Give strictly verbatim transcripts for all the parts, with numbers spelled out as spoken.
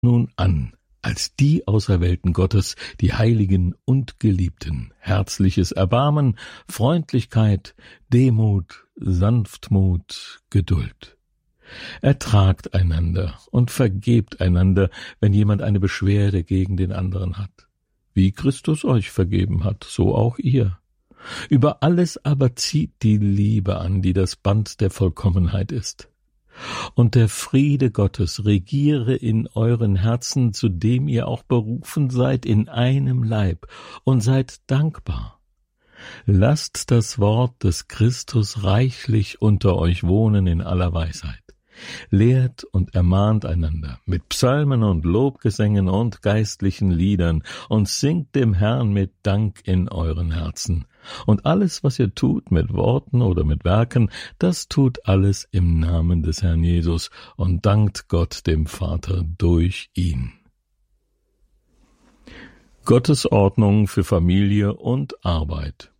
nun an, als die Auserwählten Gottes, die Heiligen und Geliebten, herzliches Erbarmen, Freundlichkeit, Demut, Sanftmut, Geduld. Ertragt einander und vergebt einander, wenn jemand eine Beschwerde gegen den anderen hat. Wie Christus euch vergeben hat, so auch ihr. Über alles aber zieht die Liebe an, die das Band der Vollkommenheit ist. Und der Friede Gottes regiere in euren Herzen, zu dem ihr auch berufen seid, in einem Leib, und seid dankbar. Lasst das Wort des Christus reichlich unter euch wohnen in aller Weisheit. Lehrt und ermahnt einander mit Psalmen und Lobgesängen und geistlichen Liedern und singt dem Herrn mit Dank in euren Herzen. Und alles, was ihr tut, mit Worten oder mit Werken, das tut alles im Namen des Herrn Jesus und dankt Gott dem Vater durch ihn. Gottes Ordnung für Familie und Arbeit.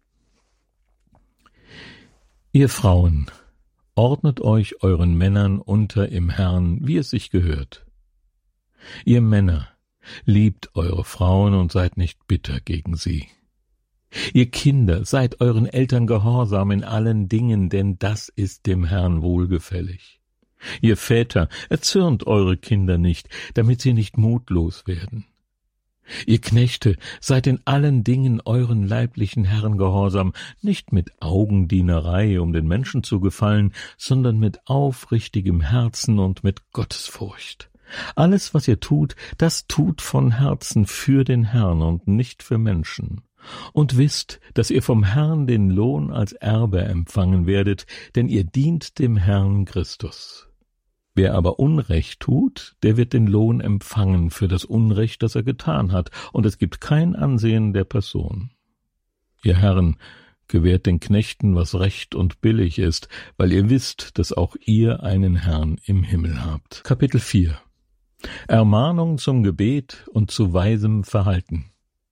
Ihr Frauen, ordnet euch euren Männern unter im Herrn, wie es sich gehört. Ihr Männer, liebt eure Frauen und seid nicht bitter gegen sie. Ihr Kinder, seid euren Eltern gehorsam in allen Dingen, denn das ist dem Herrn wohlgefällig. Ihr Väter, erzürnt eure Kinder nicht, damit sie nicht mutlos werden. Ihr Knechte, seid in allen Dingen euren leiblichen Herren gehorsam, nicht mit Augendienerei, um den Menschen zu gefallen, sondern mit aufrichtigem Herzen und mit Gottesfurcht. Alles, was ihr tut, das tut von Herzen für den Herrn und nicht für Menschen. Und wisst, dass ihr vom Herrn den Lohn als Erbe empfangen werdet, denn ihr dient dem Herrn Christus. Wer aber Unrecht tut, der wird den Lohn empfangen für das Unrecht, das er getan hat, und es gibt kein Ansehen der Person. Ihr Herren, gewährt den Knechten, was recht und billig ist, weil ihr wisst, dass auch ihr einen Herrn im Himmel habt. Kapitel vier. Ermahnung zum Gebet und zu weisem Verhalten.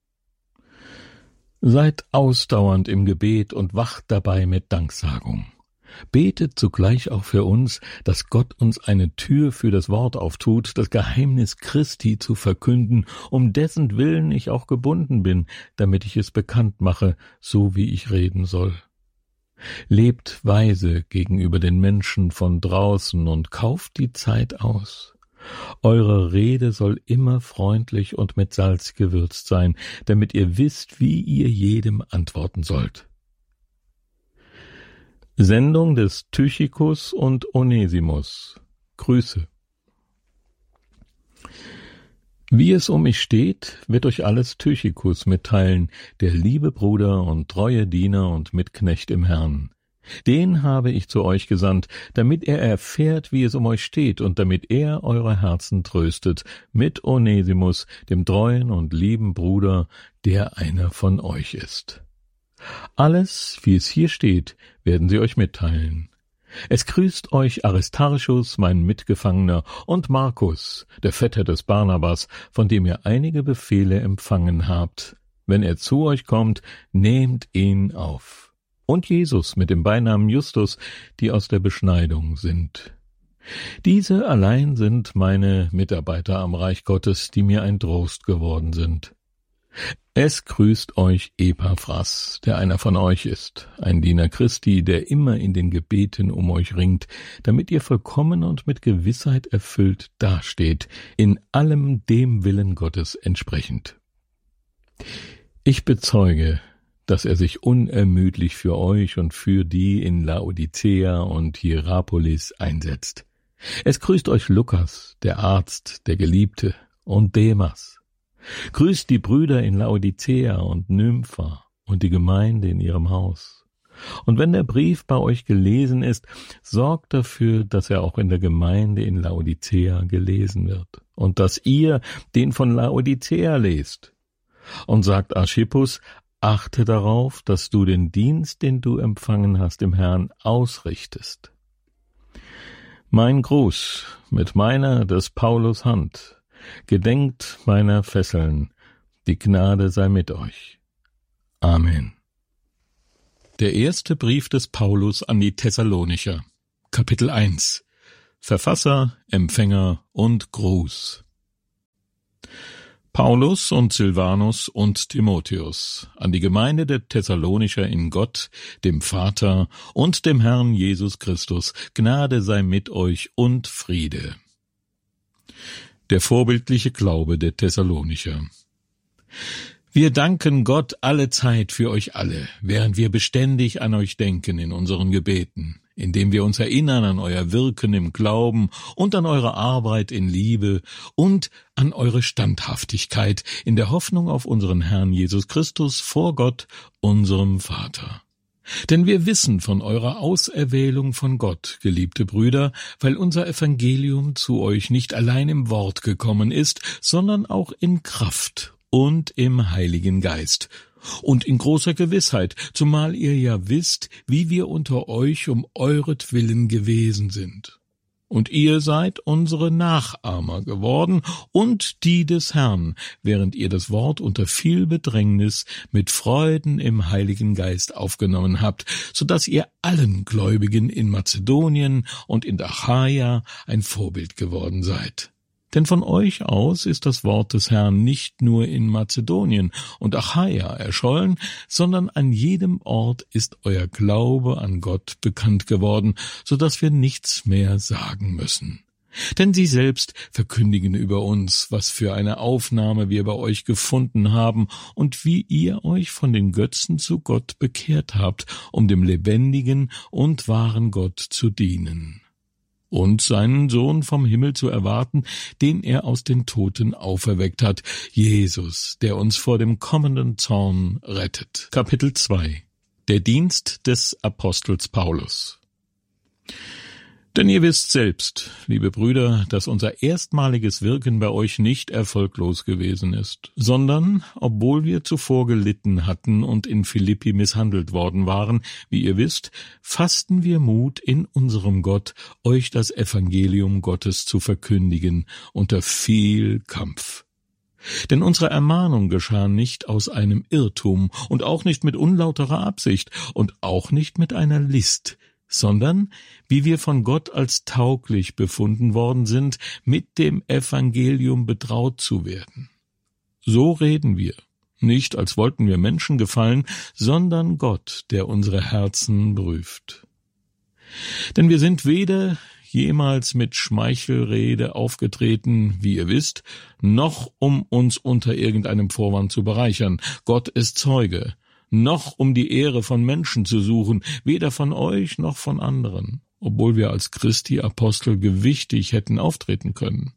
Seid ausdauernd im Gebet und wacht dabei mit Danksagung. Betet zugleich auch für uns, dass Gott uns eine Tür für das Wort auftut, das Geheimnis Christi zu verkünden, um dessen Willen ich auch gebunden bin, damit ich es bekannt mache, so wie ich reden soll. Lebt weise gegenüber den Menschen von draußen und kauft die Zeit aus. Eure Rede soll immer freundlich und mit Salz gewürzt sein, damit ihr wisst, wie ihr jedem antworten sollt. Sendung des Tychikus und Onesimus. Grüße. Wie es um mich steht, wird euch alles Tychikus mitteilen, der liebe Bruder und treue Diener und Mitknecht im Herrn. Den habe ich zu euch gesandt, damit er erfährt, wie es um euch steht, und damit er eure Herzen tröstet, mit Onesimus, dem treuen und lieben Bruder, der einer von euch ist. Alles, wie es hier steht, werden sie euch mitteilen. Es grüßt euch Aristarchus, mein Mitgefangener, und Markus, der Vetter des Barnabas, von dem ihr einige Befehle empfangen habt. Wenn er zu euch kommt, nehmt ihn auf. Und Jesus mit dem Beinamen Justus, die aus der Beschneidung sind. Diese allein sind meine Mitarbeiter am Reich Gottes, die mir ein Trost geworden sind. Es grüßt euch Epaphras, der einer von euch ist, ein Diener Christi, der immer in den Gebeten um euch ringt, damit ihr vollkommen und mit Gewissheit erfüllt dasteht, in allem dem Willen Gottes entsprechend. Ich bezeuge, dass er sich unermüdlich für euch und für die in Laodicea und Hierapolis einsetzt. Es grüßt euch Lukas, der Arzt, der Geliebte, und Demas. Grüßt die Brüder in Laodicea und Nympha und die Gemeinde in ihrem Haus. Und wenn der Brief bei euch gelesen ist, sorgt dafür, dass er auch in der Gemeinde in Laodicea gelesen wird und dass ihr den von Laodicea lest. Und sagt Archippus, achte darauf, dass du den Dienst, den du empfangen hast im Herrn, ausrichtest. Mein Gruß mit meiner des Paulus Hand. Gedenkt meiner Fesseln, die Gnade sei mit euch. Amen. Der erste Brief des Paulus an die Thessalonicher, Kapitel eins. Verfasser, Empfänger und Gruß. Paulus und Silvanus und Timotheus, an die Gemeinde der Thessalonicher in Gott, dem Vater und dem Herrn Jesus Christus, Gnade sei mit euch und Friede. Der vorbildliche Glaube der Thessalonicher. Wir danken Gott alle Zeit für euch alle, während wir beständig an euch denken in unseren Gebeten, indem wir uns erinnern an euer Wirken im Glauben und an eure Arbeit in Liebe und an eure Standhaftigkeit in der Hoffnung auf unseren Herrn Jesus Christus vor Gott, unserem Vater. Denn wir wissen von eurer Auserwählung von Gott, geliebte Brüder, weil unser Evangelium zu euch nicht allein im Wort gekommen ist, sondern auch in Kraft und im Heiligen Geist und in großer Gewissheit, zumal ihr ja wisst, wie wir unter euch um euretwillen gewesen sind. Und ihr seid unsere Nachahmer geworden und die des Herrn, während ihr das Wort unter viel Bedrängnis mit Freuden im Heiligen Geist aufgenommen habt, so dass ihr allen Gläubigen in Mazedonien und in Achaia ein Vorbild geworden seid. Denn von euch aus ist das Wort des Herrn nicht nur in Mazedonien und Achaia erschollen, sondern an jedem Ort ist euer Glaube an Gott bekannt geworden, so dass wir nichts mehr sagen müssen. Denn sie selbst verkündigen über uns, was für eine Aufnahme wir bei euch gefunden haben und wie ihr euch von den Götzen zu Gott bekehrt habt, um dem lebendigen und wahren Gott zu dienen. Und seinen Sohn vom Himmel zu erwarten, den er aus den Toten auferweckt hat, Jesus, der uns vor dem kommenden Zorn rettet. Kapitel zwei. Der Dienst des Apostels Paulus. Denn ihr wisst selbst, liebe Brüder, dass unser erstmaliges Wirken bei euch nicht erfolglos gewesen ist, sondern, obwohl wir zuvor gelitten hatten und in Philippi misshandelt worden waren, wie ihr wisst, fassten wir Mut in unserem Gott, euch das Evangelium Gottes zu verkündigen, unter viel Kampf. Denn unsere Ermahnung geschah nicht aus einem Irrtum und auch nicht mit unlauterer Absicht und auch nicht mit einer List, sondern, wie wir von Gott als tauglich befunden worden sind, mit dem Evangelium betraut zu werden. So reden wir, nicht als wollten wir Menschen gefallen, sondern Gott, der unsere Herzen prüft. Denn wir sind weder jemals mit Schmeichelrede aufgetreten, wie ihr wisst, noch um uns unter irgendeinem Vorwand zu bereichern. Gott ist Zeuge. Noch um die Ehre von Menschen zu suchen, weder von euch noch von anderen, obwohl wir als Christi Apostel gewichtig hätten auftreten können.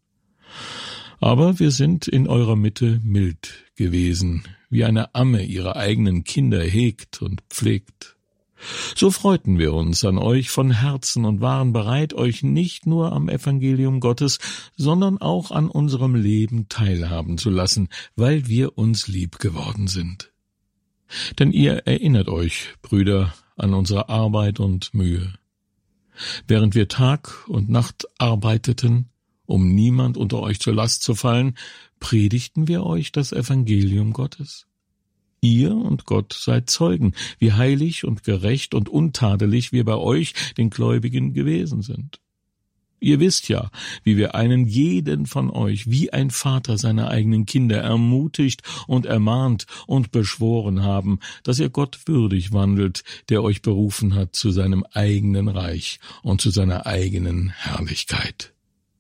Aber wir sind in eurer Mitte mild gewesen, wie eine Amme ihre eigenen Kinder hegt und pflegt. So freuten wir uns an euch von Herzen und waren bereit, euch nicht nur am Evangelium Gottes, sondern auch an unserem Leben teilhaben zu lassen, weil wir uns lieb geworden sind. Denn ihr erinnert euch, Brüder, an unsere Arbeit und Mühe. Während wir Tag und Nacht arbeiteten, um niemand unter euch zur Last zu fallen, predigten wir euch das Evangelium Gottes. Ihr und Gott seid Zeugen, wie heilig und gerecht und untadelig wir bei euch, den Gläubigen, gewesen sind. Ihr wisst ja, wie wir einen jeden von euch, wie ein Vater seine eigenen Kinder, ermutigt und ermahnt und beschworen haben, dass ihr Gott würdig wandelt, der euch berufen hat zu seinem eigenen Reich und zu seiner eigenen Herrlichkeit.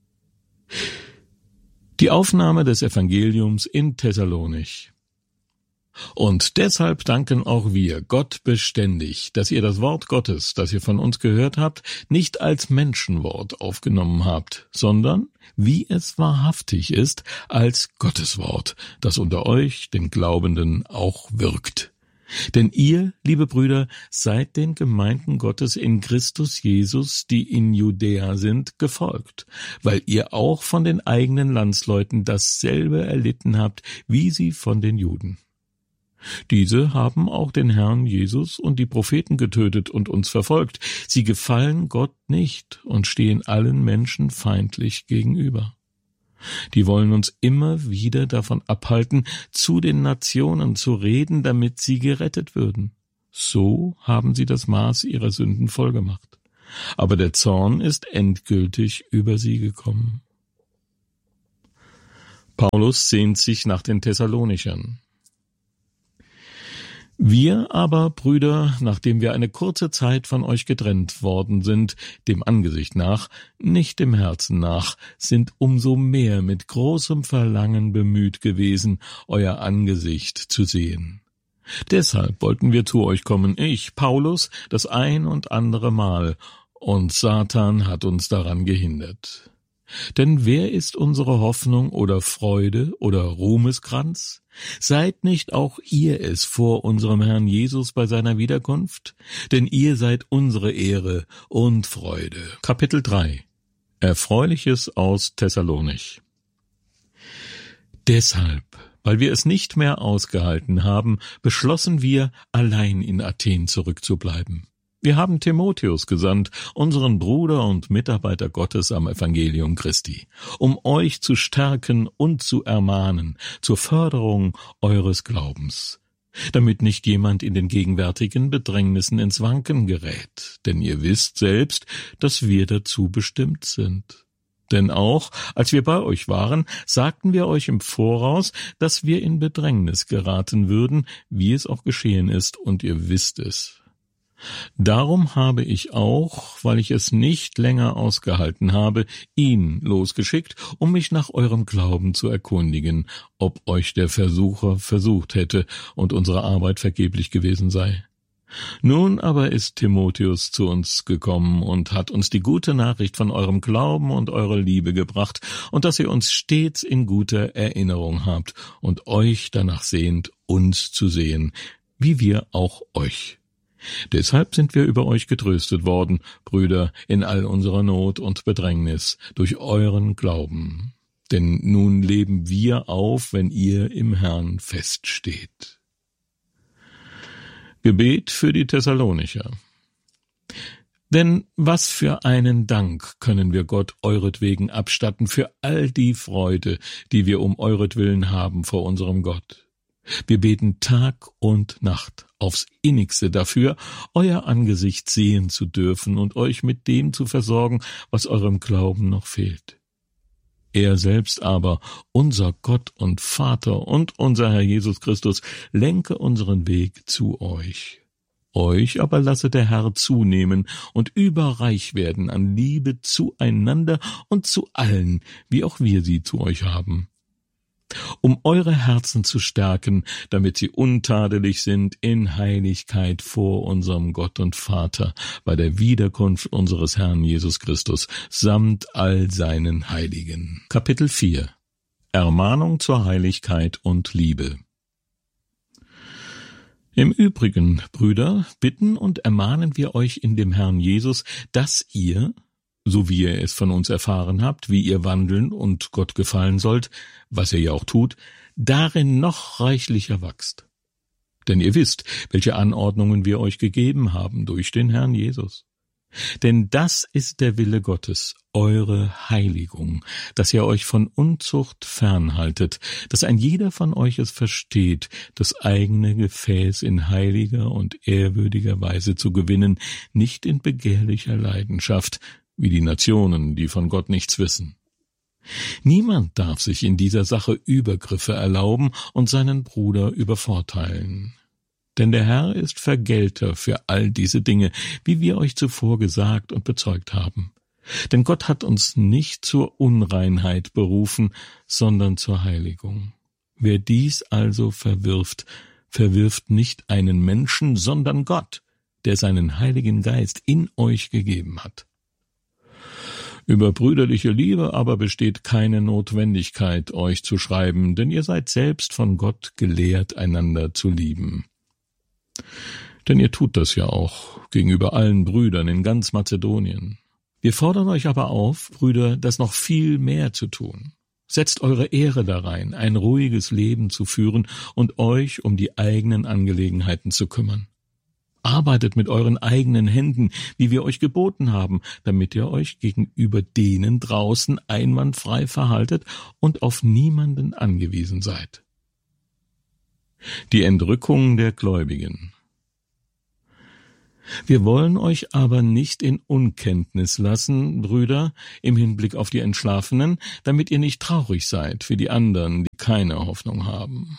Die Aufnahme des Evangeliums in Thessalonich. Und deshalb danken auch wir Gott beständig, dass ihr das Wort Gottes, das ihr von uns gehört habt, nicht als Menschenwort aufgenommen habt, sondern, wie es wahrhaftig ist, als Gotteswort, das unter euch, den Glaubenden, auch wirkt. Denn ihr, liebe Brüder, seid den Gemeinden Gottes in Christus Jesus, die in Judäa sind, gefolgt, weil ihr auch von den eigenen Landsleuten dasselbe erlitten habt, wie sie von den Juden. Diese haben auch den Herrn Jesus und die Propheten getötet und uns verfolgt. Sie gefallen Gott nicht und stehen allen Menschen feindlich gegenüber. Die wollen uns immer wieder davon abhalten, zu den Nationen zu reden, damit sie gerettet würden. So haben sie das Maß ihrer Sünden vollgemacht. Aber der Zorn ist endgültig über sie gekommen. Paulus sehnt sich nach den Thessalonichern. Wir aber, Brüder, nachdem wir eine kurze Zeit von euch getrennt worden sind, dem Angesicht nach, nicht dem Herzen nach, sind umso mehr mit großem Verlangen bemüht gewesen, euer Angesicht zu sehen. Deshalb wollten wir zu euch kommen, ich, Paulus, das ein und andere Mal, und Satan hat uns daran gehindert. Denn wer ist unsere Hoffnung oder Freude oder Ruhmeskranz? Seid nicht auch ihr es vor unserem Herrn Jesus bei seiner Wiederkunft? Denn ihr seid unsere Ehre und Freude. Kapitel drei. Erfreuliches aus Thessalonich. Deshalb, weil wir es nicht mehr ausgehalten haben, beschlossen wir, allein in Athen zurückzubleiben. Wir haben Timotheus gesandt, unseren Bruder und Mitarbeiter Gottes am Evangelium Christi, um euch zu stärken und zu ermahnen zur Förderung eures Glaubens, damit nicht jemand in den gegenwärtigen Bedrängnissen ins Wanken gerät, denn ihr wisst selbst, dass wir dazu bestimmt sind. Denn auch, als wir bei euch waren, sagten wir euch im Voraus, dass wir in Bedrängnis geraten würden, wie es auch geschehen ist, und ihr wisst es. Darum habe ich auch, weil ich es nicht länger ausgehalten habe, ihn losgeschickt, um mich nach eurem Glauben zu erkundigen, ob euch der Versucher versucht hätte und unsere Arbeit vergeblich gewesen sei. Nun aber ist Timotheus zu uns gekommen und hat uns die gute Nachricht von eurem Glauben und eurer Liebe gebracht und dass ihr uns stets in guter Erinnerung habt und euch danach sehnt, uns zu sehen, wie wir auch euch. Deshalb sind wir über euch getröstet worden, Brüder, in all unserer Not und Bedrängnis, durch euren Glauben. Denn nun leben wir auf, wenn ihr im Herrn feststeht. Gebet für die Thessalonicher. Denn was für einen Dank können wir Gott euretwegen abstatten für all die Freude, die wir um euretwillen haben vor unserem Gott. Wir beten Tag und Nacht aufs Innigste dafür, euer Angesicht sehen zu dürfen und euch mit dem zu versorgen, was eurem Glauben noch fehlt. Er selbst aber, unser Gott und Vater und unser Herr Jesus Christus, lenke unseren Weg zu euch. Euch aber lasse der Herr zunehmen und überreich werden an Liebe zueinander und zu allen, wie auch wir sie zu euch haben, um eure Herzen zu stärken, damit sie untadelig sind in Heiligkeit vor unserem Gott und Vater bei der Wiederkunft unseres Herrn Jesus Christus samt all seinen Heiligen. Kapitel vier. Ermahnung zur Heiligkeit und Liebe. Im Übrigen, Brüder, bitten und ermahnen wir euch in dem Herrn Jesus, dass ihr, so wie ihr es von uns erfahren habt, wie ihr wandeln und Gott gefallen sollt, was ihr ja auch tut, darin noch reichlicher wachst. Denn ihr wisst, welche Anordnungen wir euch gegeben haben durch den Herrn Jesus. Denn das ist der Wille Gottes, eure Heiligung, dass ihr euch von Unzucht fernhaltet, dass ein jeder von euch es versteht, das eigene Gefäß in heiliger und ehrwürdiger Weise zu gewinnen, nicht in begehrlicher Leidenschaft, wie die Nationen, die von Gott nichts wissen. Niemand darf sich in dieser Sache Übergriffe erlauben und seinen Bruder übervorteilen. Denn der Herr ist Vergelter für all diese Dinge, wie wir euch zuvor gesagt und bezeugt haben. Denn Gott hat uns nicht zur Unreinheit berufen, sondern zur Heiligung. Wer dies also verwirft, verwirft nicht einen Menschen, sondern Gott, der seinen Heiligen Geist in euch gegeben hat. Über brüderliche Liebe aber besteht keine Notwendigkeit, euch zu schreiben, denn ihr seid selbst von Gott gelehrt, einander zu lieben. Denn ihr tut das ja auch gegenüber allen Brüdern in ganz Mazedonien. Wir fordern euch aber auf, Brüder, das noch viel mehr zu tun. Setzt eure Ehre darein, ein ruhiges Leben zu führen und euch um die eigenen Angelegenheiten zu kümmern. Arbeitet mit euren eigenen Händen, wie wir euch geboten haben, damit ihr euch gegenüber denen draußen einwandfrei verhaltet und auf niemanden angewiesen seid. Die Entrückung der Gläubigen. Wir wollen euch aber nicht in Unkenntnis lassen, Brüder, im Hinblick auf die Entschlafenen, damit ihr nicht traurig seid für die anderen, die keine Hoffnung haben.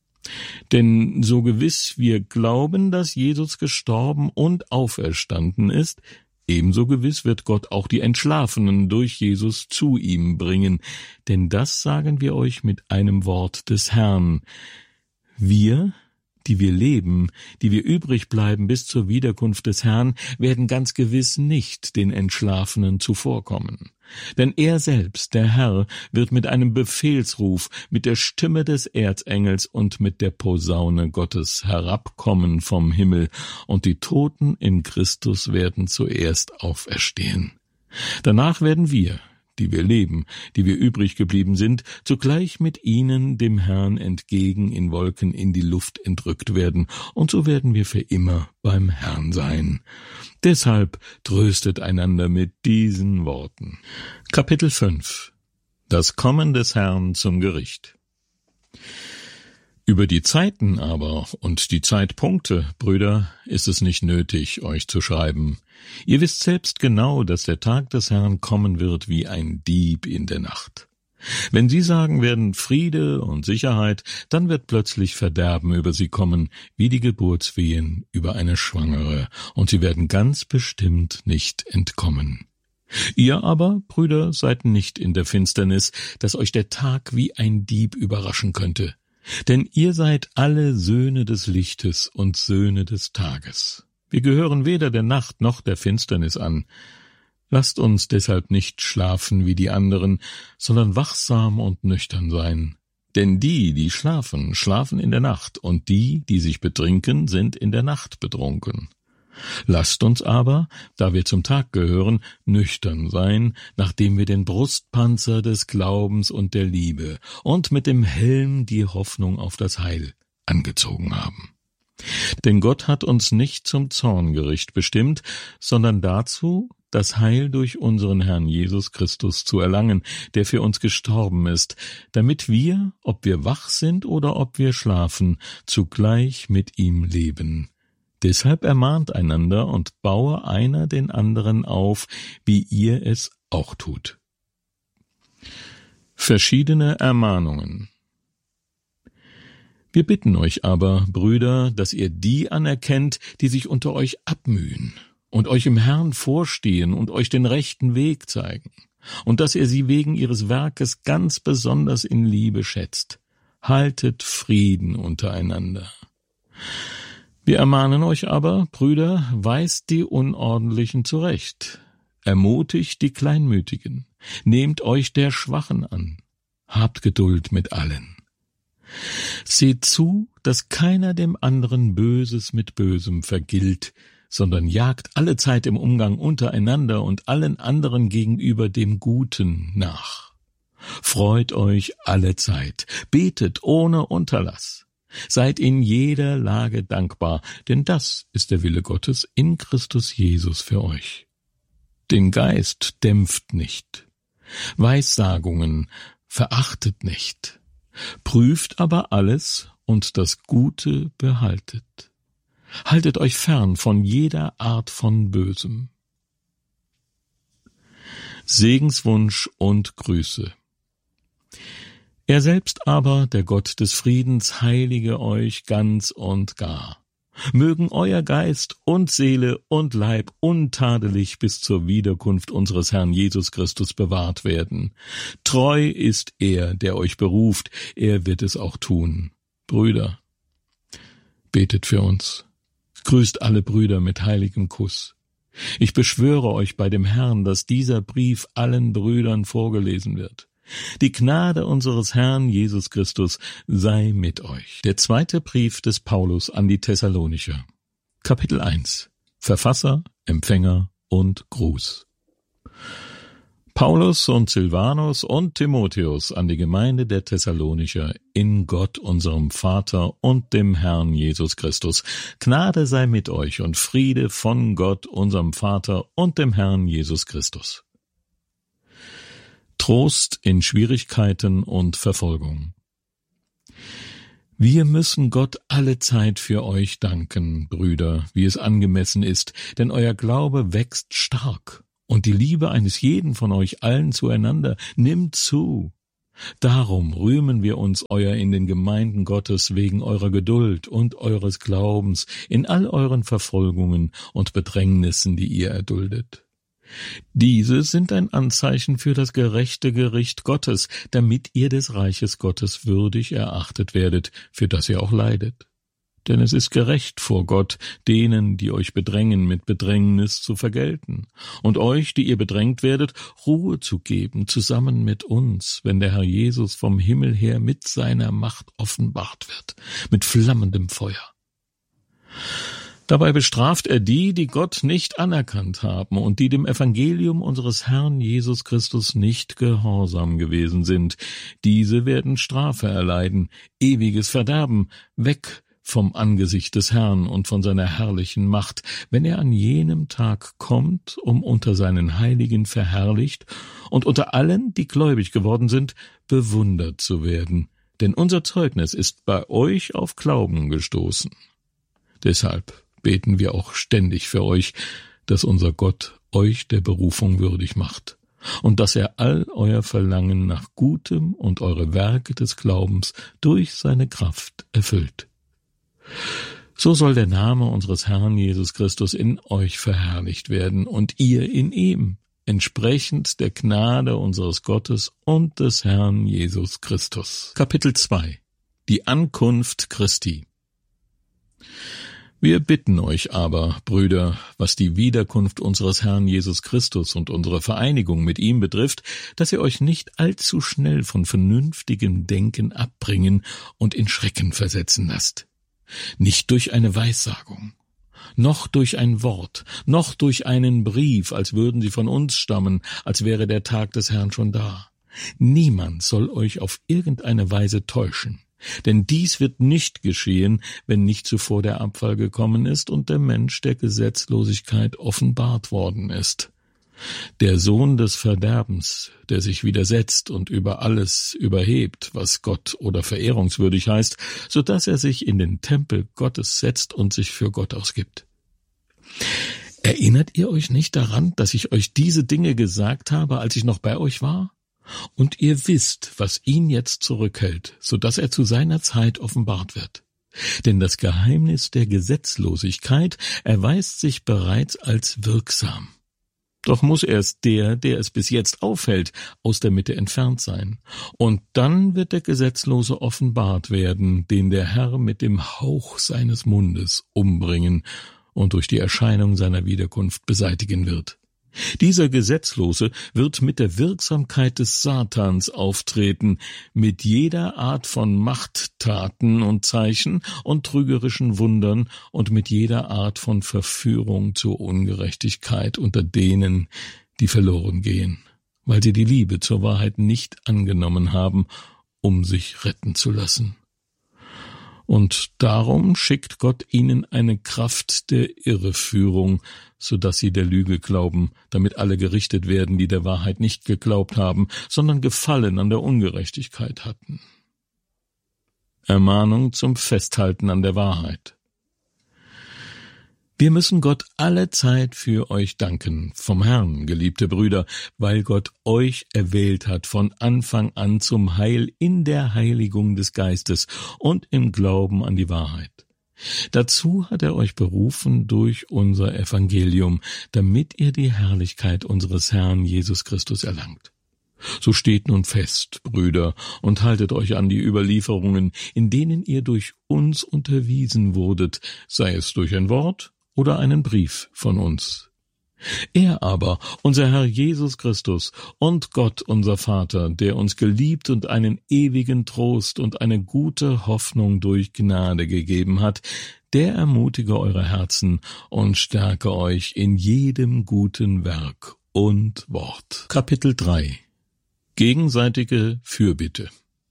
Denn so gewiss wir glauben, dass Jesus gestorben und auferstanden ist, ebenso gewiss wird Gott auch die Entschlafenen durch Jesus zu ihm bringen. Denn das sagen wir euch mit einem Wort des Herrn. Wir, die wir leben, die wir übrig bleiben bis zur Wiederkunft des Herrn, werden ganz gewiss nicht den Entschlafenen zuvorkommen. Denn er selbst, der Herr, wird mit einem Befehlsruf, mit der Stimme des Erzengels und mit der Posaune Gottes herabkommen vom Himmel, und die Toten in Christus werden zuerst auferstehen. Danach werden wir, die wir leben, die wir übrig geblieben sind, zugleich mit ihnen dem Herrn entgegen in Wolken in die Luft entrückt werden, und so werden wir für immer beim Herrn sein. Deshalb tröstet einander mit diesen Worten. Kapitel fünf. Das Kommen des Herrn zum Gericht. Über die Zeiten aber und die Zeitpunkte, Brüder, ist es nicht nötig, euch zu schreiben. Ihr wisst selbst genau, dass der Tag des Herrn kommen wird wie ein Dieb in der Nacht. Wenn sie sagen werden Friede und Sicherheit, dann wird plötzlich Verderben über sie kommen, wie die Geburtswehen über eine Schwangere, und sie werden ganz bestimmt nicht entkommen. Ihr aber, Brüder, seid nicht in der Finsternis, dass euch der Tag wie ein Dieb überraschen könnte. Denn ihr seid alle Söhne des Lichtes und Söhne des Tages. Wir gehören weder der Nacht noch der Finsternis an. Lasst uns deshalb nicht schlafen wie die anderen, sondern wachsam und nüchtern sein. Denn die, die schlafen, schlafen in der Nacht, und die, die sich betrinken, sind in der Nacht betrunken. Lasst uns aber, da wir zum Tag gehören, nüchtern sein, nachdem wir den Brustpanzer des Glaubens und der Liebe und mit dem Helm die Hoffnung auf das Heil angezogen haben. Denn Gott hat uns nicht zum Zorngericht bestimmt, sondern dazu, das Heil durch unseren Herrn Jesus Christus zu erlangen, der für uns gestorben ist, damit wir, ob wir wach sind oder ob wir schlafen, zugleich mit ihm leben. Deshalb ermahnt einander und baue einer den anderen auf, wie ihr es auch tut. Verschiedene Ermahnungen. Wir bitten euch aber, Brüder, dass ihr die anerkennt, die sich unter euch abmühen und euch im Herrn vorstehen und euch den rechten Weg zeigen, und dass ihr sie wegen ihres Werkes ganz besonders in Liebe schätzt. Haltet Frieden untereinander. Wir ermahnen euch aber, Brüder, weist die Unordentlichen zurecht, ermutigt die Kleinmütigen, nehmt euch der Schwachen an, habt Geduld mit allen. Seht zu, dass keiner dem anderen Böses mit Bösem vergilt, sondern jagt allezeit im Umgang untereinander und allen anderen gegenüber dem Guten nach. Freut euch allezeit, betet ohne Unterlass. Seid in jeder Lage dankbar, denn das ist der Wille Gottes in Christus Jesus für euch. Den Geist dämpft nicht, Weissagungen verachtet nicht, prüft aber alles und das Gute behaltet. Haltet euch fern von jeder Art von Bösem. Segenswunsch und Grüße. Er selbst aber, der Gott des Friedens, heilige euch ganz und gar. Mögen euer Geist und Seele und Leib untadelig bis zur Wiederkunft unseres Herrn Jesus Christus bewahrt werden. Treu ist er, der euch beruft, er wird es auch tun. Brüder, betet für uns. Grüßt alle Brüder mit heiligem Kuss. Ich beschwöre euch bei dem Herrn, dass dieser Brief allen Brüdern vorgelesen wird. Die Gnade unseres Herrn Jesus Christus sei mit euch. Der zweite Brief des Paulus an die Thessalonicher. Kapitel eins. Verfasser, Empfänger und Gruß. Paulus und Silvanus und Timotheus an die Gemeinde der Thessalonicher in Gott unserem Vater und dem Herrn Jesus Christus. Gnade sei mit euch und Friede von Gott unserem Vater und dem Herrn Jesus Christus. Trost in Schwierigkeiten und Verfolgung. Wir müssen Gott alle Zeit für euch danken, Brüder, wie es angemessen ist, denn euer Glaube wächst stark, und die Liebe eines jeden von euch allen zueinander nimmt zu. Darum rühmen wir uns euer in den Gemeinden Gottes wegen eurer Geduld und eures Glaubens in all euren Verfolgungen und Bedrängnissen, die ihr erduldet. Diese sind ein Anzeichen für das gerechte Gericht Gottes, damit ihr des Reiches Gottes würdig erachtet werdet, für das ihr auch leidet. Denn es ist gerecht vor Gott, denen, die euch bedrängen, mit Bedrängnis zu vergelten, und euch, die ihr bedrängt werdet, Ruhe zu geben, zusammen mit uns, wenn der Herr Jesus vom Himmel her mit seiner Macht offenbart wird, mit flammendem Feuer. Dabei bestraft er die, die Gott nicht anerkannt haben und die dem Evangelium unseres Herrn Jesus Christus nicht gehorsam gewesen sind. Diese werden Strafe erleiden, ewiges Verderben, weg vom Angesicht des Herrn und von seiner herrlichen Macht, wenn er an jenem Tag kommt, um unter seinen Heiligen verherrlicht und unter allen, die gläubig geworden sind, bewundert zu werden. Denn unser Zeugnis ist bei euch auf Glauben gestoßen. Deshalb beten wir auch ständig für euch, dass unser Gott euch der Berufung würdig macht und dass er all euer Verlangen nach Gutem und eure Werke des Glaubens durch seine Kraft erfüllt. So soll der Name unseres Herrn Jesus Christus in euch verherrlicht werden und ihr in ihm, entsprechend der Gnade unseres Gottes und des Herrn Jesus Christus. Kapitel zwei. Die Ankunft Christi. Wir bitten euch aber, Brüder, was die Wiederkunft unseres Herrn Jesus Christus und unsere Vereinigung mit ihm betrifft, dass ihr euch nicht allzu schnell von vernünftigem Denken abbringen und in Schrecken versetzen lasst. Nicht durch eine Weissagung, noch durch ein Wort, noch durch einen Brief, als würden sie von uns stammen, als wäre der Tag des Herrn schon da. Niemand soll euch auf irgendeine Weise täuschen. Denn dies wird nicht geschehen, wenn nicht zuvor der Abfall gekommen ist und der Mensch der Gesetzlosigkeit offenbart worden ist. Der Sohn des Verderbens, der sich widersetzt und über alles überhebt, was Gott oder verehrungswürdig heißt, so dass er sich in den Tempel Gottes setzt und sich für Gott ausgibt. Erinnert ihr euch nicht daran, dass ich euch diese Dinge gesagt habe, als ich noch bei euch war? Und ihr wisst, was ihn jetzt zurückhält, so dass er zu seiner Zeit offenbart wird. Denn das Geheimnis der Gesetzlosigkeit erweist sich bereits als wirksam. Doch muss erst der, der es bis jetzt aufhält, aus der Mitte entfernt sein. Und dann wird der Gesetzlose offenbart werden, den der Herr mit dem Hauch seines Mundes umbringen und durch die Erscheinung seiner Wiederkunft beseitigen wird. Dieser Gesetzlose wird mit der Wirksamkeit des Satans auftreten, mit jeder Art von Machttaten und Zeichen und trügerischen Wundern und mit jeder Art von Verführung zur Ungerechtigkeit unter denen, die verloren gehen, weil sie die Liebe zur Wahrheit nicht angenommen haben, um sich retten zu lassen. Und darum schickt Gott ihnen eine Kraft der Irreführung, so dass sie der Lüge glauben, damit alle gerichtet werden, die der Wahrheit nicht geglaubt haben, sondern Gefallen an der Ungerechtigkeit hatten. Ermahnung zum Festhalten an der Wahrheit. Wir müssen Gott alle Zeit für euch danken, vom Herrn, geliebte Brüder, weil Gott euch erwählt hat von Anfang an zum Heil in der Heiligung des Geistes und im Glauben an die Wahrheit. Dazu hat er euch berufen durch unser Evangelium, damit ihr die Herrlichkeit unseres Herrn Jesus Christus erlangt. So steht nun fest, Brüder, und haltet euch an die Überlieferungen, in denen ihr durch uns unterwiesen wurdet, sei es durch ein Wort oder einen Brief von uns. Er aber, unser Herr Jesus Christus und Gott unser Vater, der uns geliebt und einen ewigen Trost und eine gute Hoffnung durch Gnade gegeben hat, der ermutige eure Herzen und stärke euch in jedem guten Werk und Wort. Kapitel drei. Gegenseitige Fürbitte.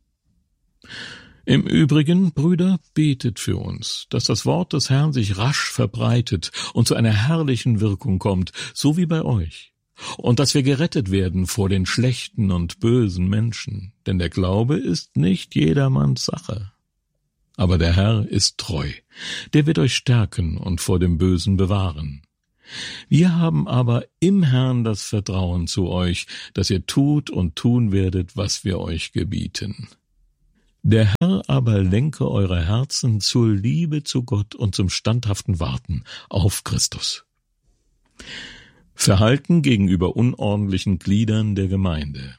Im Übrigen, Brüder, betet für uns, dass das Wort des Herrn sich rasch verbreitet und zu einer herrlichen Wirkung kommt, so wie bei euch, und dass wir gerettet werden vor den schlechten und bösen Menschen, denn der Glaube ist nicht jedermanns Sache. Aber der Herr ist treu, der wird euch stärken und vor dem Bösen bewahren. Wir haben aber im Herrn das Vertrauen zu euch, dass ihr tut und tun werdet, was wir euch gebieten. Der Herr aber lenke eure Herzen zur Liebe zu Gott und zum standhaften Warten auf Christus. Verhalten gegenüber unordentlichen Gliedern der Gemeinde.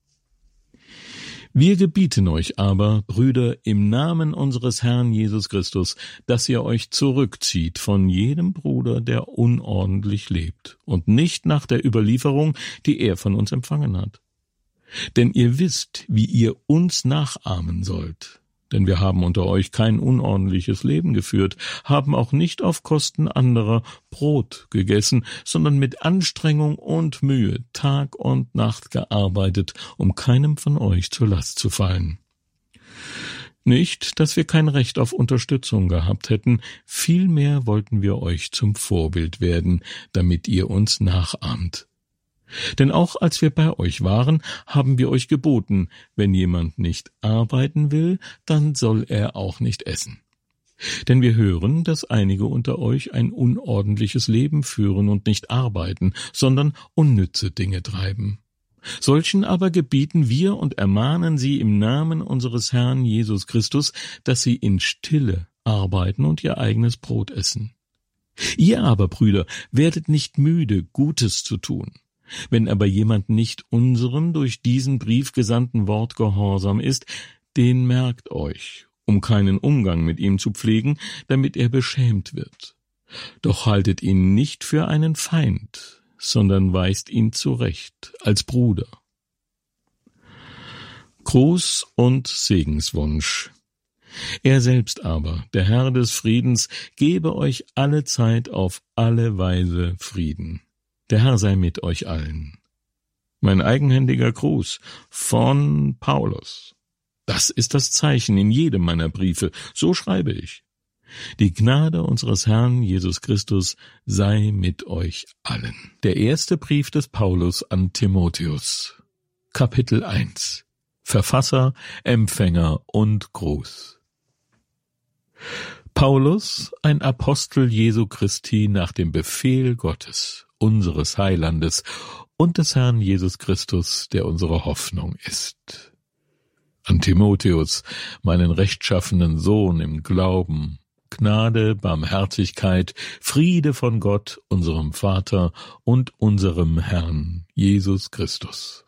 Wir gebieten euch aber, Brüder, im Namen unseres Herrn Jesus Christus, dass ihr euch zurückzieht von jedem Bruder, der unordentlich lebt, und nicht nach der Überlieferung, die er von uns empfangen hat. Denn ihr wisst, wie ihr uns nachahmen sollt. Denn wir haben unter euch kein unordentliches Leben geführt, haben auch nicht auf Kosten anderer Brot gegessen, sondern mit Anstrengung und Mühe Tag und Nacht gearbeitet, um keinem von euch zur Last zu fallen. Nicht, dass wir kein Recht auf Unterstützung gehabt hätten, vielmehr wollten wir euch zum Vorbild werden, damit ihr uns nachahmt. Denn auch als wir bei euch waren, haben wir euch geboten, wenn jemand nicht arbeiten will, dann soll er auch nicht essen. Denn wir hören, dass einige unter euch ein unordentliches Leben führen und nicht arbeiten, sondern unnütze Dinge treiben. Solchen aber gebieten wir und ermahnen sie im Namen unseres Herrn Jesus Christus, dass sie in Stille arbeiten und ihr eigenes Brot essen. Ihr aber, Brüder, werdet nicht müde, Gutes zu tun. Wenn aber jemand nicht unserem durch diesen Brief gesandten Wort gehorsam ist, den merkt euch, um keinen Umgang mit ihm zu pflegen, damit er beschämt wird. Doch haltet ihn nicht für einen Feind, sondern weist ihn zurecht als Bruder. Gruß und Segenswunsch. Er selbst aber, der Herr des Friedens, gebe euch alle Zeit auf alle Weise Frieden. Der Herr sei mit euch allen. Mein eigenhändiger Gruß von Paulus. Das ist das Zeichen in jedem meiner Briefe, so schreibe ich. Die Gnade unseres Herrn Jesus Christus sei mit euch allen. Der erste Brief des Paulus an Timotheus. Kapitel eins. Verfasser, Empfänger und Gruß. Paulus, ein Apostel Jesu Christi nach dem Befehl Gottes, unseres Heilandes und des Herrn Jesus Christus, der unsere Hoffnung ist. An Timotheus, meinen rechtschaffenen Sohn im Glauben, Gnade, Barmherzigkeit, Friede von Gott, unserem Vater und unserem Herrn Jesus Christus.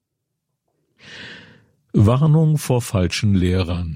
Warnung vor falschen Lehrern.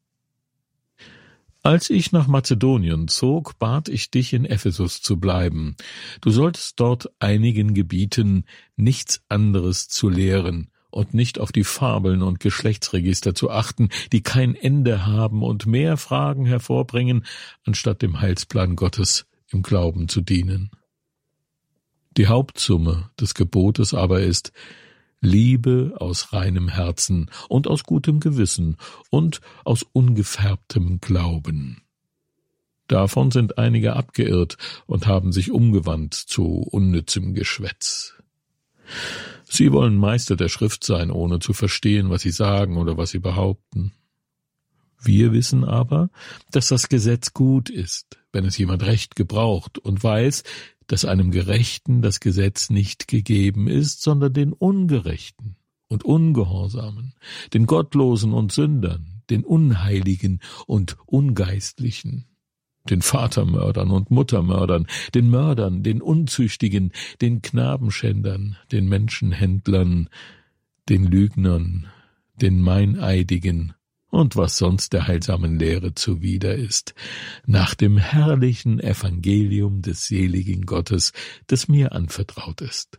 Als ich nach Mazedonien zog, bat ich dich, in Ephesus zu bleiben. Du solltest dort einigen gebieten, nichts anderes zu lehren und nicht auf die Fabeln und Geschlechtsregister zu achten, die kein Ende haben und mehr Fragen hervorbringen, anstatt dem Heilsplan Gottes im Glauben zu dienen. Die Hauptsumme des Gebotes aber ist Liebe aus reinem Herzen und aus gutem Gewissen und aus ungefärbtem Glauben. Davon sind einige abgeirrt und haben sich umgewandt zu unnützem Geschwätz. Sie wollen Meister der Schrift sein, ohne zu verstehen, was sie sagen oder was sie behaupten. Wir wissen aber, dass das Gesetz gut ist, wenn es jemand recht gebraucht und weiß, dass einem Gerechten das Gesetz nicht gegeben ist, sondern den Ungerechten und Ungehorsamen, den Gottlosen und Sündern, den Unheiligen und Ungeistlichen, den Vatermördern und Muttermördern, den Mördern, den Unzüchtigen, den Knabenschändern, den Menschenhändlern, den Lügnern, den Meineidigen und was sonst der heilsamen Lehre zuwider ist, nach dem herrlichen Evangelium des seligen Gottes, das mir anvertraut ist.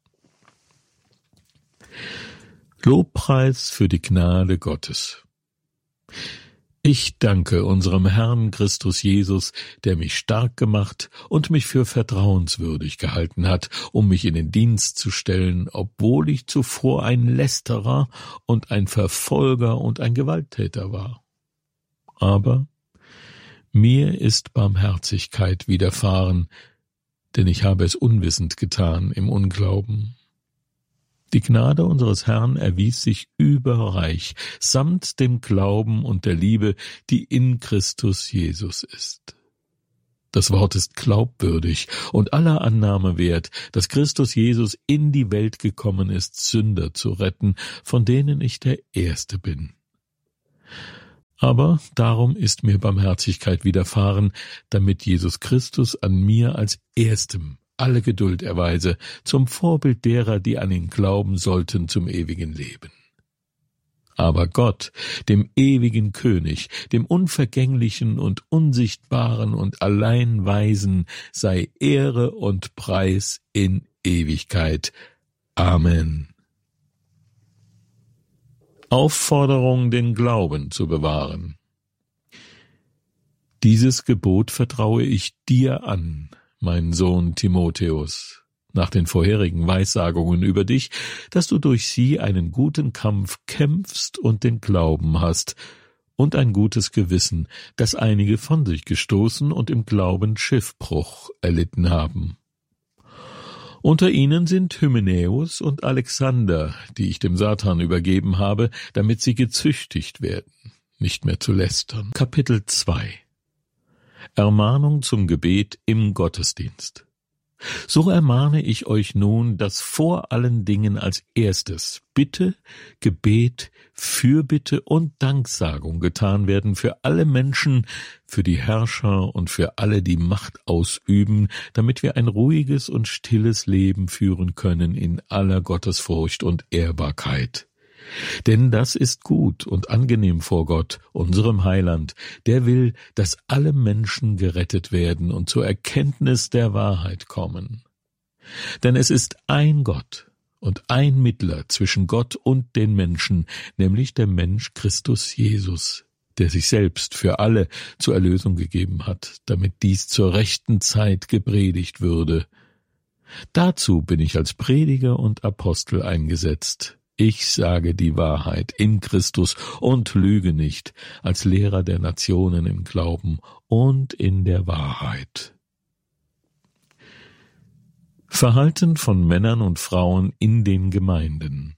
Lobpreis für die Gnade Gottes. Ich danke unserem Herrn Christus Jesus, der mich stark gemacht und mich für vertrauenswürdig gehalten hat, um mich in den Dienst zu stellen, obwohl ich zuvor ein Lästerer und ein Verfolger und ein Gewalttäter war. Aber mir ist Barmherzigkeit widerfahren, denn ich habe es unwissend getan im Unglauben. Die Gnade unseres Herrn erwies sich überreich, samt dem Glauben und der Liebe, die in Christus Jesus ist. Das Wort ist glaubwürdig und aller Annahme wert, dass Christus Jesus in die Welt gekommen ist, Sünder zu retten, von denen ich der Erste bin. Aber darum ist mir Barmherzigkeit widerfahren, damit Jesus Christus an mir als Erstem alle Geduld erweise, zum Vorbild derer, die an ihn glauben sollten, zum ewigen Leben. Aber Gott, dem ewigen König, dem unvergänglichen und unsichtbaren und allein Weisen, sei Ehre und Preis in Ewigkeit. Amen. Aufforderung, den Glauben zu bewahren. Dieses Gebot vertraue ich dir an, mein Sohn Timotheus, nach den vorherigen Weissagungen über dich, dass du durch sie einen guten Kampf kämpfst und den Glauben hast und ein gutes Gewissen, das einige von sich gestoßen und im Glauben Schiffbruch erlitten haben. Unter ihnen sind Hymenäus und Alexander, die ich dem Satan übergeben habe, damit sie gezüchtigt werden, nicht mehr zu lästern. Kapitel zwei. Ermahnung zum Gebet im Gottesdienst. So ermahne ich euch nun, dass vor allen Dingen als erstes Bitte, Gebet, Fürbitte und Danksagung getan werden für alle Menschen, für die Herrscher und für alle, die Macht ausüben, damit wir ein ruhiges und stilles Leben führen können in aller Gottesfurcht und Ehrbarkeit. Denn das ist gut und angenehm vor Gott, unserem Heiland, der will, dass alle Menschen gerettet werden und zur Erkenntnis der Wahrheit kommen. Denn es ist ein Gott und ein Mittler zwischen Gott und den Menschen, nämlich der Mensch Christus Jesus, der sich selbst für alle zur Erlösung gegeben hat, damit dies zur rechten Zeit gepredigt würde. Dazu bin ich als Prediger und Apostel eingesetzt. Ich sage die Wahrheit in Christus und lüge nicht, als Lehrer der Nationen im Glauben und in der Wahrheit. Verhalten von Männern und Frauen in den Gemeinden.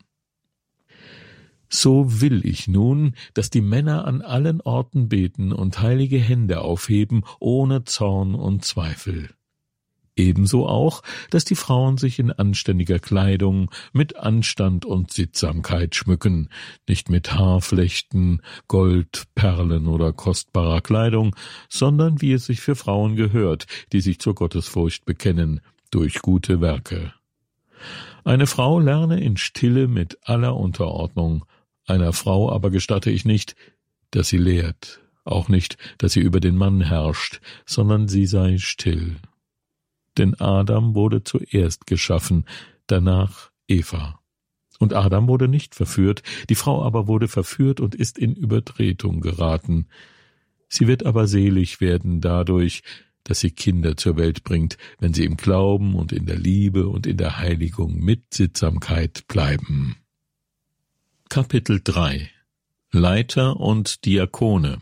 So will ich nun, dass die Männer an allen Orten beten und heilige Hände aufheben, ohne Zorn und Zweifel. Ebenso auch, dass die Frauen sich in anständiger Kleidung mit Anstand und Sittsamkeit schmücken, nicht mit Haarflechten, Gold, Perlen oder kostbarer Kleidung, sondern wie es sich für Frauen gehört, die sich zur Gottesfurcht bekennen, durch gute Werke. Eine Frau lerne in Stille mit aller Unterordnung, einer Frau aber gestatte ich nicht, dass sie lehrt, auch nicht, dass sie über den Mann herrscht, sondern sie sei still. Denn Adam wurde zuerst geschaffen, danach Eva. Und Adam wurde nicht verführt, die Frau aber wurde verführt und ist in Übertretung geraten. Sie wird aber selig werden dadurch, dass sie Kinder zur Welt bringt, wenn sie im Glauben und in der Liebe und in der Heiligung mit Sittsamkeit bleiben. Kapitel drei. Leiter und Diakone.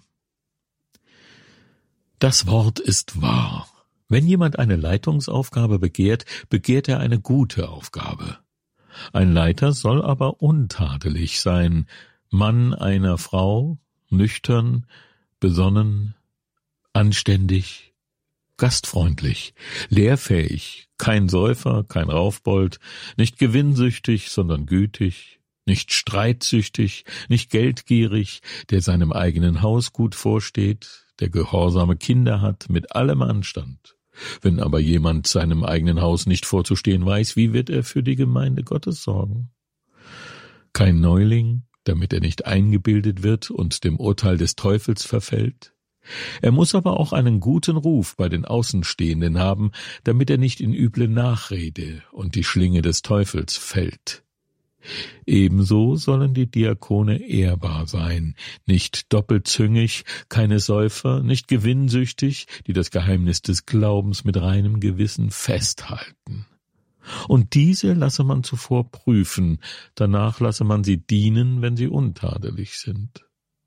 Das Wort ist wahr. Wenn jemand eine Leitungsaufgabe begehrt, begehrt er eine gute Aufgabe. Ein Leiter soll aber untadelig sein, Mann einer Frau, nüchtern, besonnen, anständig, gastfreundlich, lehrfähig, kein Säufer, kein Raufbold, nicht gewinnsüchtig, sondern gütig, nicht streitsüchtig, nicht geldgierig, der seinem eigenen Haus gut vorsteht, der gehorsame Kinder hat, mit allem Anstand. Wenn aber jemand seinem eigenen Haus nicht vorzustehen weiß, wie wird er für die Gemeinde Gottes sorgen? Kein Neuling, damit er nicht eingebildet wird und dem Urteil des Teufels verfällt. Er muss aber auch einen guten Ruf bei den Außenstehenden haben, damit er nicht in üble Nachrede und die Schlinge des Teufels fällt. Ebenso sollen die Diakone ehrbar sein, nicht doppelzüngig, keine Säufer, nicht gewinnsüchtig, die das Geheimnis des Glaubens mit reinem Gewissen festhalten. Und diese lasse man zuvor prüfen, danach lasse man sie dienen, wenn sie untadelig sind.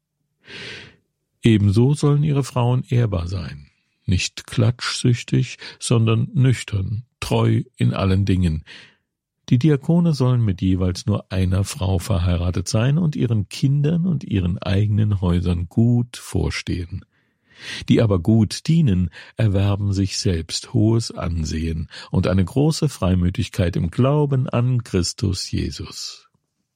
Ebenso sollen ihre Frauen ehrbar sein, nicht klatschsüchtig, sondern nüchtern, treu in allen Dingen. Die Diakone sollen mit jeweils nur einer Frau verheiratet sein und ihren Kindern und ihren eigenen Häusern gut vorstehen. Die aber gut dienen, erwerben sich selbst hohes Ansehen und eine große Freimütigkeit im Glauben an Christus Jesus.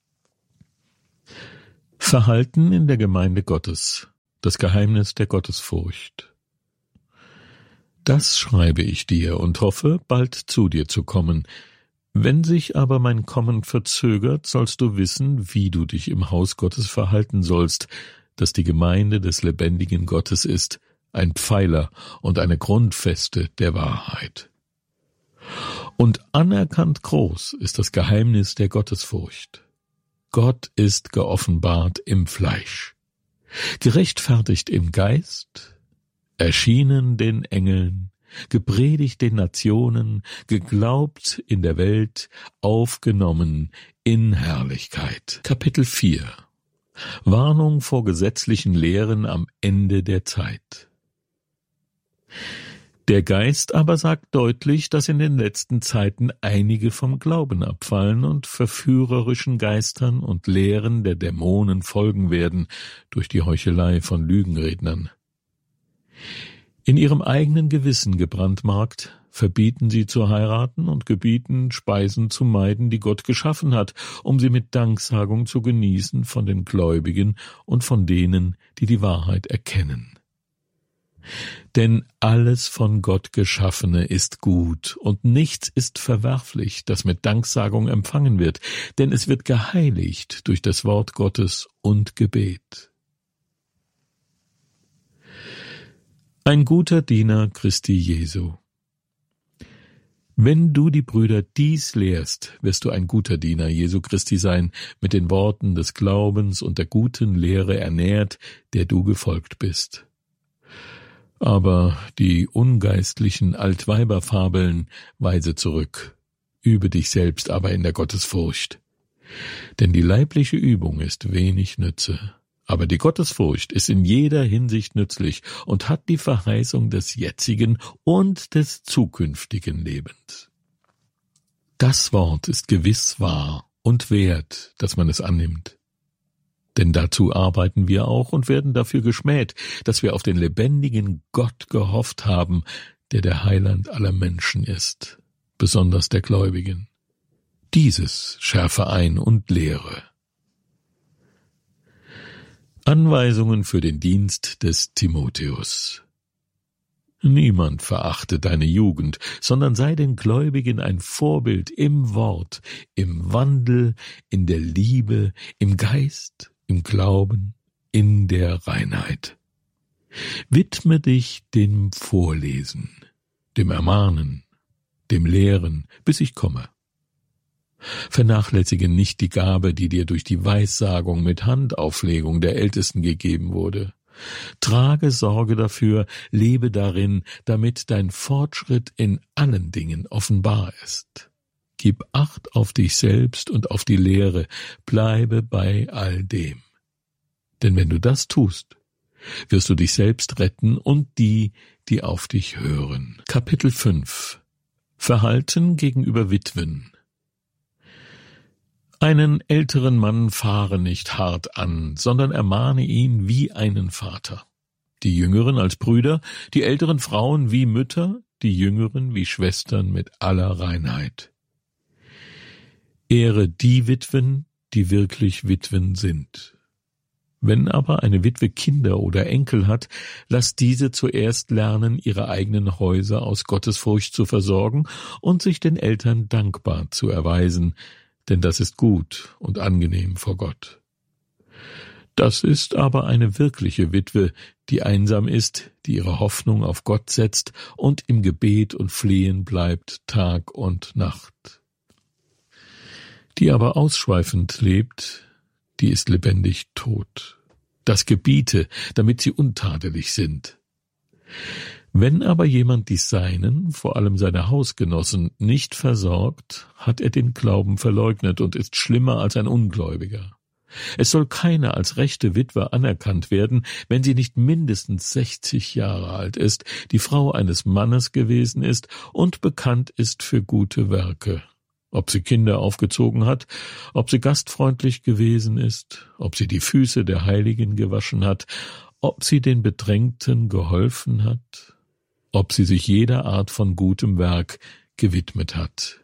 Verhalten in der Gemeinde Gottes, das Geheimnis der Gottesfurcht. Das schreibe ich dir und hoffe, bald zu dir zu kommen. Wenn sich aber mein Kommen verzögert, sollst du wissen, wie du dich im Haus Gottes verhalten sollst, das die Gemeinde des lebendigen Gottes ist, ein Pfeiler und eine Grundfeste der Wahrheit. Und anerkannt groß ist das Geheimnis der Gottesfurcht. Gott ist geoffenbart im Fleisch, gerechtfertigt im Geist, erschienen den Engeln, gepredigt den Nationen, geglaubt in der Welt, aufgenommen in Herrlichkeit. Kapitel vier. Warnung vor gesetzlichen Lehren am Ende der Zeit. Der Geist aber sagt deutlich, dass in den letzten Zeiten einige vom Glauben abfallen und verführerischen Geistern und Lehren der Dämonen folgen werden durch die Heuchelei von Lügenrednern. In ihrem eigenen Gewissen gebrandmarkt, verbieten sie zu heiraten und gebieten, Speisen zu meiden, die Gott geschaffen hat, um sie mit Danksagung zu genießen von den Gläubigen und von denen, die die Wahrheit erkennen. Denn alles von Gott Geschaffene ist gut, und nichts ist verwerflich, das mit Danksagung empfangen wird, denn es wird geheiligt durch das Wort Gottes und Gebet. Ein guter Diener Christi Jesu. Wenn du die Brüder dies lehrst, wirst du ein guter Diener Jesu Christi sein, mit den Worten des Glaubens und der guten Lehre ernährt, der du gefolgt bist. Aber die ungeistlichen Altweiberfabeln weise zurück, übe dich selbst aber in der Gottesfurcht. Denn die leibliche Übung ist wenig Nütze, aber die Gottesfurcht ist in jeder Hinsicht nützlich und hat die Verheißung des jetzigen und des zukünftigen Lebens. Das Wort ist gewiss wahr und wert, dass man es annimmt. Denn dazu arbeiten wir auch und werden dafür geschmäht, dass wir auf den lebendigen Gott gehofft haben, der der Heiland aller Menschen ist, besonders der Gläubigen. Dieses schärfe ein und lehre. Anweisungen für den Dienst des Timotheus. Niemand verachte deine Jugend, sondern sei den Gläubigen ein Vorbild im Wort, im Wandel, in der Liebe, im Geist, im Glauben, in der Reinheit. Widme dich dem Vorlesen, dem Ermahnen, dem Lehren, bis ich komme. Vernachlässige nicht die Gabe, die dir durch die Weissagung mit Handauflegung der Ältesten gegeben wurde. Trage Sorge dafür, lebe darin, damit dein Fortschritt in allen Dingen offenbar ist. Gib Acht auf dich selbst und auf die Lehre, bleibe bei all dem. Denn wenn du das tust, wirst du dich selbst retten und die, die auf dich hören. Kapitel fünf. Verhalten gegenüber Witwen. Einen älteren Mann fahre nicht hart an, sondern ermahne ihn wie einen Vater. Die Jüngeren als Brüder, die älteren Frauen wie Mütter, die Jüngeren wie Schwestern mit aller Reinheit. Ehre die Witwen, die wirklich Witwen sind. Wenn aber eine Witwe Kinder oder Enkel hat, lass diese zuerst lernen, ihre eigenen Häuser aus Gottesfurcht zu versorgen und sich den Eltern dankbar zu erweisen, denn das ist gut und angenehm vor Gott. Das ist aber eine wirkliche Witwe, die einsam ist, die ihre Hoffnung auf Gott setzt und im Gebet und Flehen bleibt Tag und Nacht. Die aber ausschweifend lebt, die ist lebendig tot. Das gebiete, damit sie untadelig sind. Wenn aber jemand die Seinen, vor allem seine Hausgenossen, nicht versorgt, hat er den Glauben verleugnet und ist schlimmer als ein Ungläubiger. Es soll keine als rechte Witwe anerkannt werden, wenn sie nicht mindestens sechzig Jahre alt ist, die Frau eines Mannes gewesen ist und bekannt ist für gute Werke. ob sie Kinder aufgezogen hat, ob sie gastfreundlich gewesen ist, ob sie die Füße der Heiligen gewaschen hat, ob sie den Bedrängten geholfen hat, ob sie sich jeder Art von gutem Werk gewidmet hat.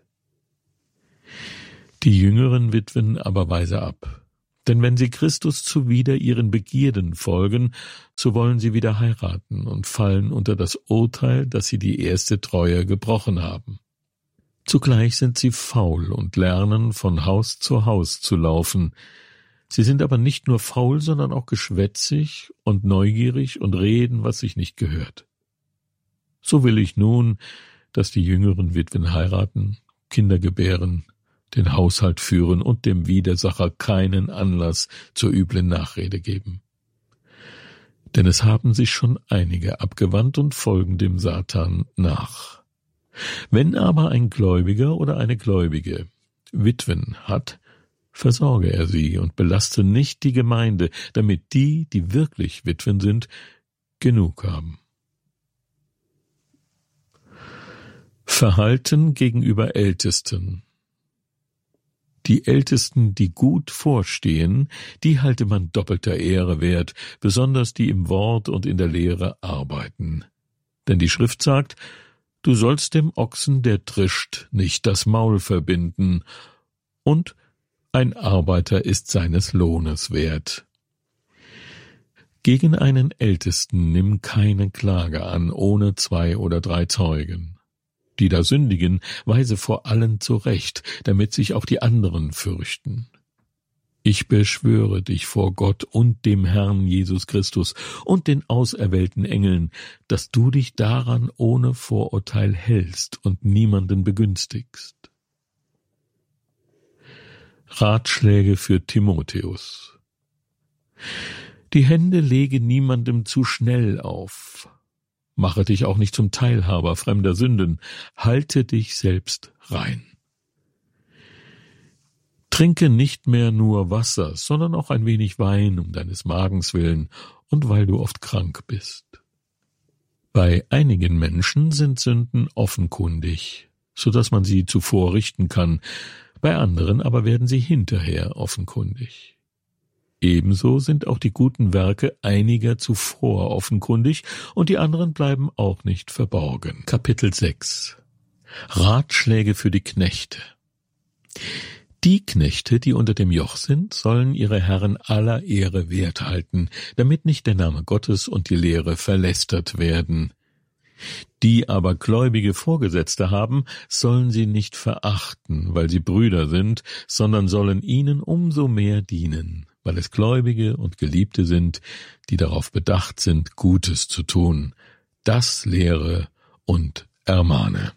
Die jüngeren Witwen aber weise ab, denn wenn sie Christus zuwider ihren Begierden folgen, so wollen sie wieder heiraten und fallen unter das Urteil, dass sie die erste Treue gebrochen haben. Zugleich sind sie faul und lernen, von Haus zu Haus zu laufen. Sie sind aber nicht nur faul, sondern auch geschwätzig und neugierig und reden, was sich nicht gehört. So will ich nun, dass die jüngeren Witwen heiraten, Kinder gebären, den Haushalt führen und dem Widersacher keinen Anlass zur üblen Nachrede geben. Denn es haben sich schon einige abgewandt und folgen dem Satan nach. Wenn aber ein Gläubiger oder eine Gläubige Witwen hat, versorge er sie und belaste nicht die Gemeinde, damit die, die wirklich Witwen sind, genug haben. Verhalten gegenüber Ältesten. Die Ältesten, die gut vorstehen, die halte man doppelter Ehre wert, besonders die im Wort und in der Lehre arbeiten. Denn die Schrift sagt, du sollst dem Ochsen, der trischt, nicht das Maul verbinden, und ein Arbeiter ist seines Lohnes wert. Gegen einen Ältesten nimm keine Klage an, ohne zwei oder drei Zeugen. Die da sündigen, weise vor allen zurecht, damit sich auch die anderen fürchten. Ich beschwöre dich vor Gott und dem Herrn Jesus Christus und den auserwählten Engeln, dass du dich daran ohne Vorurteil hältst und niemanden begünstigst. Ratschläge für Timotheus. Die Hände lege niemandem zu schnell auf. Mache dich auch nicht zum Teilhaber fremder Sünden. Halte dich selbst rein. Trinke nicht mehr nur Wasser, sondern auch ein wenig Wein um deines Magens willen und weil du oft krank bist. Bei einigen Menschen sind Sünden offenkundig, so dass man sie zuvor richten kann, bei anderen aber werden sie hinterher offenkundig. Ebenso sind auch die guten Werke einiger zuvor offenkundig und die anderen bleiben auch nicht verborgen. Kapitel sechs. Ratschläge für die Knechte. Die Knechte, die unter dem Joch sind, sollen ihre Herren aller Ehre wert halten, damit nicht der Name Gottes und die Lehre verlästert werden. Die aber gläubige Vorgesetzte haben, sollen sie nicht verachten, weil sie Brüder sind, sondern sollen ihnen umso mehr dienen, weil es Gläubige und Geliebte sind, die darauf bedacht sind, Gutes zu tun. Das lehre und ermahne.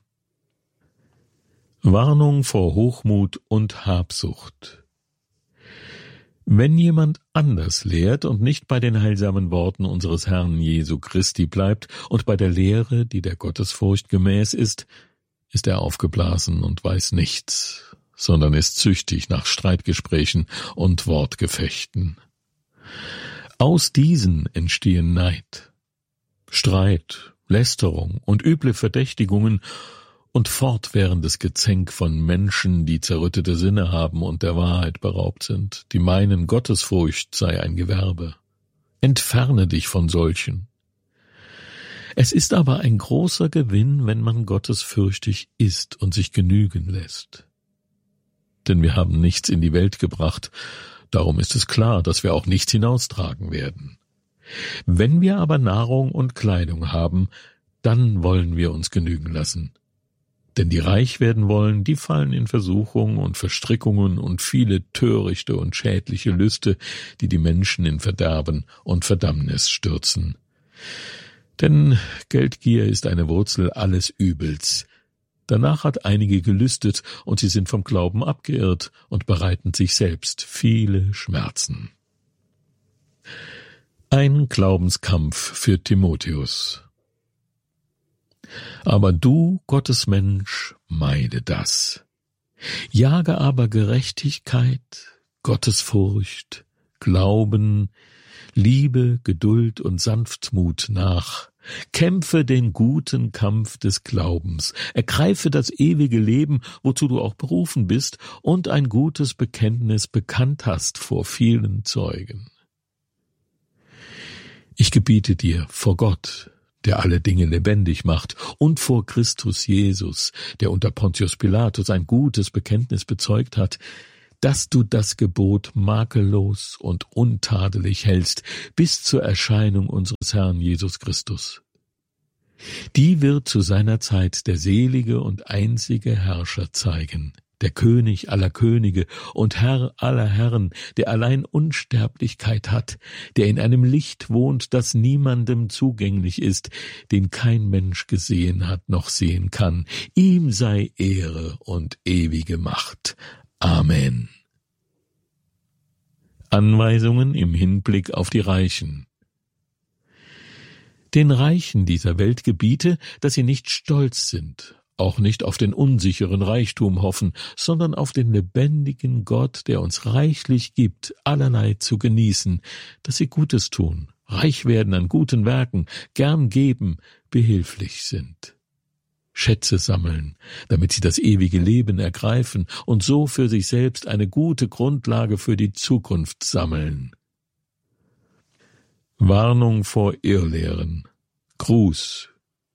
Warnung vor Hochmut und Habsucht. Wenn jemand anders lehrt und nicht bei den heilsamen Worten unseres Herrn Jesu Christi bleibt und bei der Lehre, die der Gottesfurcht gemäß ist, ist er aufgeblasen und weiß nichts, sondern ist züchtig nach Streitgesprächen und Wortgefechten. Aus diesen entstehen Neid, Streit, Lästerung und üble Verdächtigungen und fortwährendes Gezänk von Menschen, die zerrüttete Sinne haben und der Wahrheit beraubt sind, die meinen, Gottesfurcht sei ein Gewerbe. Entferne dich von solchen. Es ist aber ein großer Gewinn, wenn man gottesfürchtig ist und sich genügen lässt. Denn wir haben nichts in die Welt gebracht, darum ist es klar, dass wir auch nichts hinaustragen werden. Wenn wir aber Nahrung und Kleidung haben, dann wollen wir uns genügen lassen. Denn die reich werden wollen, die fallen in Versuchung und Verstrickungen und viele törichte und schädliche Lüste, die die Menschen in Verderben und Verdammnis stürzen. Denn Geldgier ist eine Wurzel alles Übels. Danach hat einige gelüstet, und sie sind vom Glauben abgeirrt und bereiten sich selbst viele Schmerzen. Ein Glaubenskampf für Timotheus. Aber du, Gottes Mensch, meide das. Jage aber Gerechtigkeit, Gottesfurcht, Glauben, Liebe, Geduld und Sanftmut nach, Kämpfe den guten Kampf des Glaubens, ergreife das ewige Leben, wozu du auch berufen bist und ein gutes Bekenntnis bekannt hast vor vielen Zeugen. Ich gebiete dir vor Gott, der alle Dinge lebendig macht, und vor Christus Jesus, der unter Pontius Pilatus ein gutes Bekenntnis bezeugt hat, dass du das Gebot makellos und untadelig hältst bis zur Erscheinung unseres Herrn Jesus Christus. Die wird zu seiner Zeit der selige und einzige Herrscher zeigen, der König aller Könige und Herr aller Herren, der allein Unsterblichkeit hat, der in einem Licht wohnt, das niemandem zugänglich ist, den kein Mensch gesehen hat noch sehen kann. Ihm sei Ehre und ewige Macht. Amen. Anweisungen im Hinblick auf die Reichen. Den Reichen dieser Welt gebiete, dass sie nicht stolz sind, auch nicht auf den unsicheren Reichtum hoffen, sondern auf den lebendigen Gott, der uns reichlich gibt, allerlei zu genießen, dass sie Gutes tun, reich werden an guten Werken, gern geben, behilflich sind. Schätze sammeln, damit sie das ewige Leben ergreifen und so für sich selbst eine gute Grundlage für die Zukunft sammeln. Warnung vor Irrlehren. Gruß.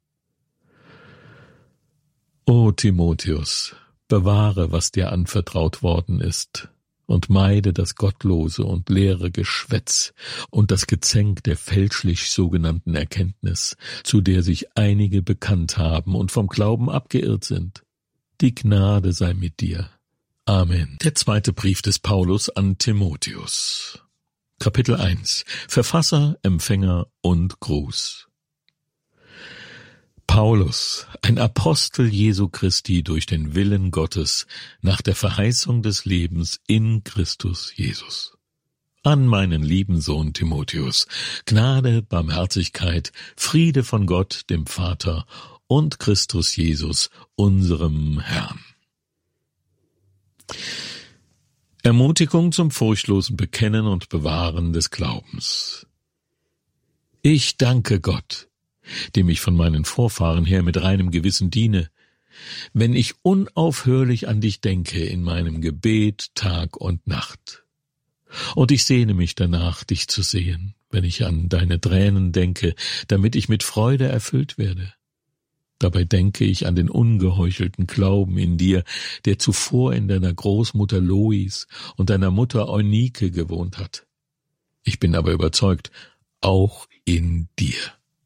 O Timotheus, bewahre, was dir anvertraut worden ist, und meide das gottlose und leere Geschwätz und das Gezänk der fälschlich sogenannten Erkenntnis, zu der sich einige bekannt haben und vom Glauben abgeirrt sind. Die Gnade sei mit dir. Amen. Der zweite Brief des Paulus an Timotheus. Kapitel eins. Verfasser, Empfänger und Gruß. Paulus, ein Apostel Jesu Christi durch den Willen Gottes, nach der Verheißung des Lebens in Christus Jesus. An meinen lieben Sohn Timotheus, Gnade, Barmherzigkeit, Friede von Gott, dem Vater, und Christus Jesus, unserem Herrn. Ermutigung zum furchtlosen Bekennen und Bewahren des Glaubens. Ich danke Gott, dem ich von meinen Vorfahren her mit reinem Gewissen diene, wenn ich unaufhörlich an dich denke in meinem Gebet Tag und Nacht. Und ich sehne mich danach, dich zu sehen, wenn ich an deine Tränen denke, damit ich mit Freude erfüllt werde. Dabei denke ich an den ungeheuchelten Glauben in dir, der zuvor in deiner Großmutter Lois und deiner Mutter Eunike gewohnt hat. Ich bin aber überzeugt, auch in dir.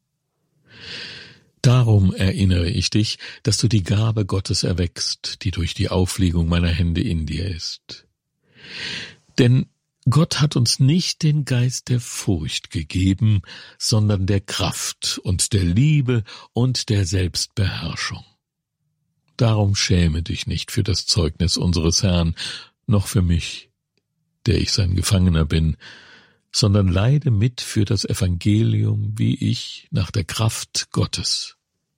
Darum erinnere ich dich, dass du die Gabe Gottes erweckst, die durch die Auflegung meiner Hände in dir ist. Denn Gott hat uns nicht den Geist der Furcht gegeben, sondern der Kraft und der Liebe und der Selbstbeherrschung. Darum schäme dich nicht für das Zeugnis unseres Herrn, noch für mich, der ich sein Gefangener bin, sondern leide mit für das Evangelium, wie ich, nach der Kraft Gottes.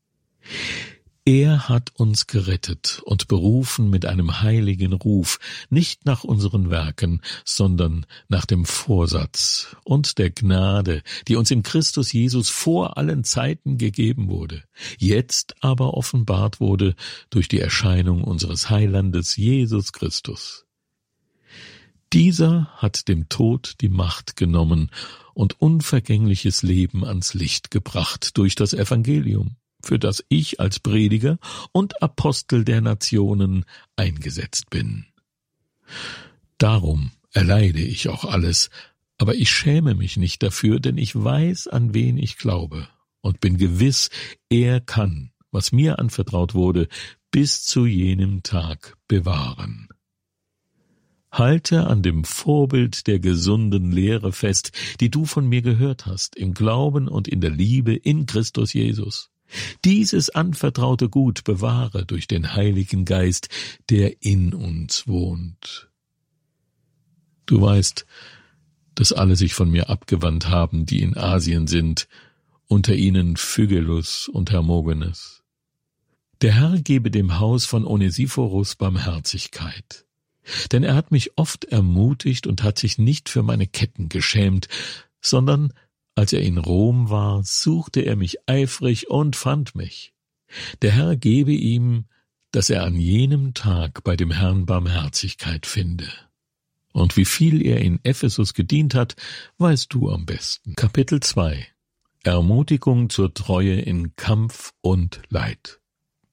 Er hat uns gerettet und berufen mit einem heiligen Ruf, nicht nach unseren Werken, sondern nach dem Vorsatz und der Gnade, die uns in Christus Jesus vor allen Zeiten gegeben wurde, jetzt aber offenbart wurde durch die Erscheinung unseres Heilandes Jesus Christus. Dieser hat dem Tod die Macht genommen und unvergängliches Leben ans Licht gebracht durch das Evangelium, für das ich als Prediger und Apostel der Nationen eingesetzt bin. Darum erleide ich auch alles, aber ich schäme mich nicht dafür, denn ich weiß, an wen ich glaube und bin gewiss, er kann, was mir anvertraut wurde, bis zu jenem Tag bewahren. Halte an dem Vorbild der gesunden Lehre fest, die du von mir gehört hast, im Glauben und in der Liebe in Christus Jesus. Dieses anvertraute Gut bewahre durch den Heiligen Geist, der in uns wohnt. Du weißt, dass alle sich von mir abgewandt haben, die in Asien sind, unter ihnen Phygelus und Hermogenes. Der Herr gebe dem Haus von Onesiphorus Barmherzigkeit. Denn er hat mich oft ermutigt und hat sich nicht für meine Ketten geschämt, sondern Als er in Rom war, suchte er mich eifrig und fand mich. Der Herr gebe ihm, dass er an jenem Tag bei dem Herrn Barmherzigkeit finde. Und wie viel er in Ephesus gedient hat, weißt du am besten. Kapitel zwei. Ermutigung zur Treue in Kampf und Leid.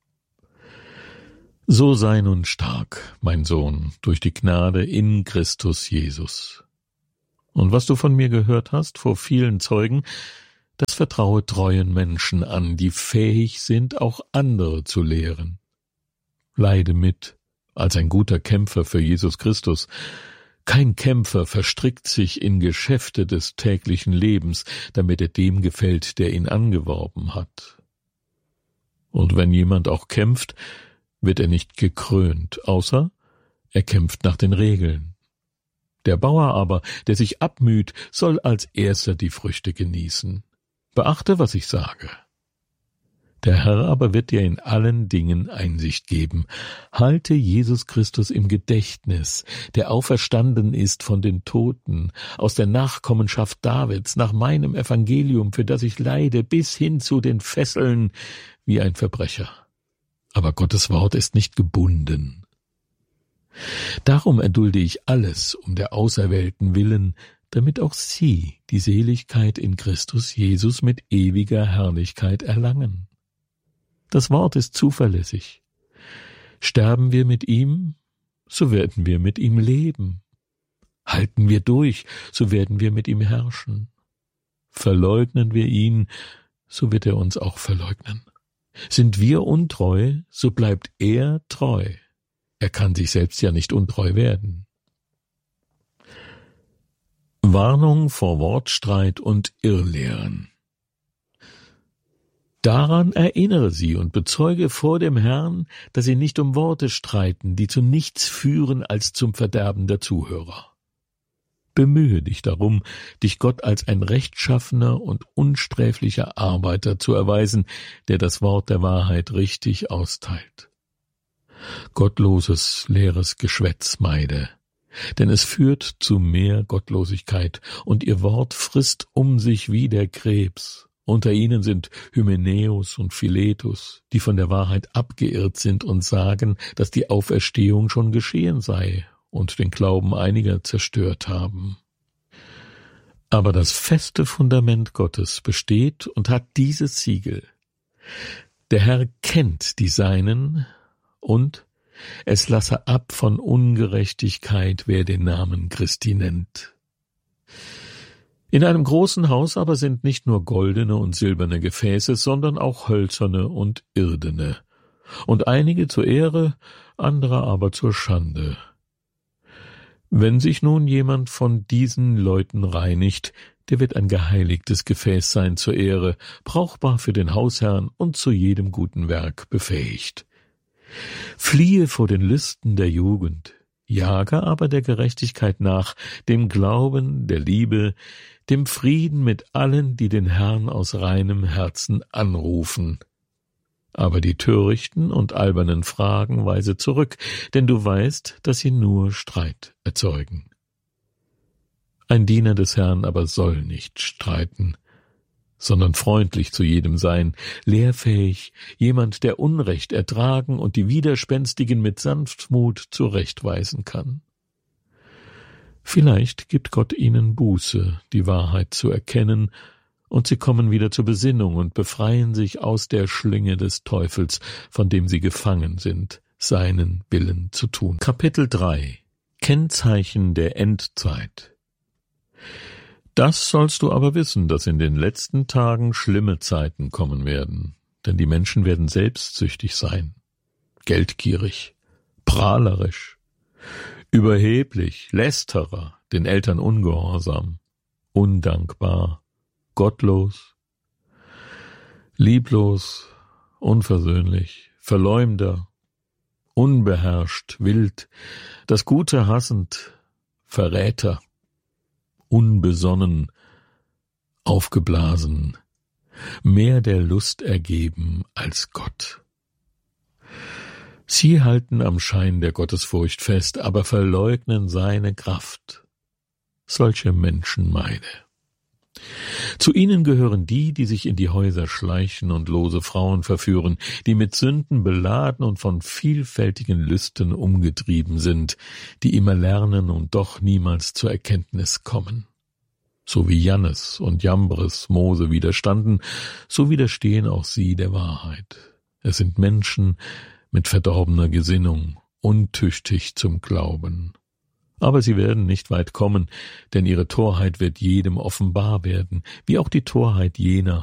So sei nun stark, mein Sohn, durch die Gnade in Christus Jesus. Und was du von mir gehört hast vor vielen Zeugen, das vertraue treuen Menschen an, die fähig sind, auch andere zu lehren. Leide mit, als ein guter Kämpfer für Jesus Christus. Kein Kämpfer verstrickt sich in Geschäfte des täglichen Lebens, damit er dem gefällt, der ihn angeworben hat. Und wenn jemand auch kämpft, wird er nicht gekrönt, außer er kämpft nach den Regeln. Der Bauer aber, der sich abmüht, soll als erster die Früchte genießen. Beachte, was ich sage. Der Herr aber wird dir in allen Dingen Einsicht geben. Halte Jesus Christus im Gedächtnis, der auferstanden ist von den Toten, aus der Nachkommenschaft Davids, nach meinem Evangelium, für das ich leide, bis hin zu den Fesseln wie ein Verbrecher. Aber Gottes Wort ist nicht gebunden. Darum erdulde ich alles um der Auserwählten willen, damit auch sie die Seligkeit in Christus Jesus mit ewiger Herrlichkeit erlangen. Das Wort ist zuverlässig. Sterben wir mit ihm, so werden wir mit ihm leben. Halten wir durch, so werden wir mit ihm herrschen. Verleugnen wir ihn, so wird er uns auch verleugnen. Sind wir untreu, so bleibt er treu. Er kann sich selbst ja nicht untreu werden. Warnung vor Wortstreit und Irrlehren. Daran erinnere sie und bezeuge vor dem Herrn, dass sie nicht um Worte streiten, die zu nichts führen als zum Verderben der Zuhörer. Bemühe dich darum, dich Gott als ein rechtschaffener und unsträflicher Arbeiter zu erweisen, der das Wort der Wahrheit richtig austeilt. Gottloses, leeres Geschwätz meide, denn es führt zu mehr Gottlosigkeit, und ihr Wort frisst um sich wie der Krebs. Unter ihnen sind Hymenäus und Philetus, die von der Wahrheit abgeirrt sind und sagen, dass die Auferstehung schon geschehen sei und den Glauben einiger zerstört haben. Aber das feste Fundament Gottes besteht und hat dieses Siegel. Der Herr kennt die Seinen, und es lasse ab von Ungerechtigkeit, wer den Namen Christi nennt. In einem großen Haus aber sind nicht nur goldene und silberne Gefäße, sondern auch hölzerne und irdene, und einige zur Ehre, andere aber zur Schande. Wenn sich nun jemand von diesen Leuten reinigt, der wird ein geheiligtes Gefäß sein zur Ehre, brauchbar für den Hausherrn und zu jedem guten Werk befähigt. Fliehe vor den Lüsten der Jugend, jage aber der Gerechtigkeit nach, dem Glauben, der Liebe, dem Frieden mit allen, die den Herrn aus reinem Herzen anrufen. Aber die törichten und albernen Fragen weise zurück, denn du weißt, dass sie nur Streit erzeugen. Ein Diener des Herrn aber soll nicht streiten, sondern freundlich zu jedem sein, lehrfähig, jemand, der Unrecht ertragen und die Widerspenstigen mit Sanftmut zurechtweisen kann. Vielleicht gibt Gott ihnen Buße, die Wahrheit zu erkennen, und sie kommen wieder zur Besinnung und befreien sich aus der Schlinge des Teufels, von dem sie gefangen sind, seinen Willen zu tun. Kapitel drei. Kennzeichen der Endzeit. Das sollst du aber wissen, dass in den letzten Tagen schlimme Zeiten kommen werden, denn die Menschen werden selbstsüchtig sein, geldgierig, prahlerisch, überheblich, Lästerer, den Eltern ungehorsam, undankbar, gottlos, lieblos, unversöhnlich, Verleumder, unbeherrscht, wild, das Gute hassend, Verräter, unbesonnen, aufgeblasen, mehr der Lust ergeben als Gott. Sie halten am Schein der Gottesfurcht fest, aber verleugnen seine Kraft. Solche Menschen meide. Zu ihnen gehören die, die sich in die Häuser schleichen und lose Frauen verführen, die mit Sünden beladen und von vielfältigen Lüsten umgetrieben sind, die immer lernen und doch niemals zur Erkenntnis kommen. So wie Jannes und Jambres Mose widerstanden, so widerstehen auch sie der Wahrheit. Es sind Menschen mit verdorbener Gesinnung, untüchtig zum Glauben. Aber sie werden nicht weit kommen, denn ihre Torheit wird jedem offenbar werden, wie auch die Torheit jener